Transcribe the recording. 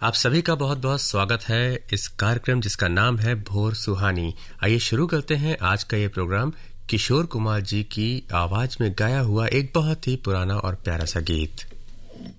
आप सभी का बहुत बहुत स्वागत है इस कार्यक्रम जिसका नाम है भोर सुहानी। आइए शुरू करते हैं आज का ये प्रोग्राम किशोर कुमार जी की आवाज में गाया हुआ एक बहुत ही पुराना और प्यारा सा गीत।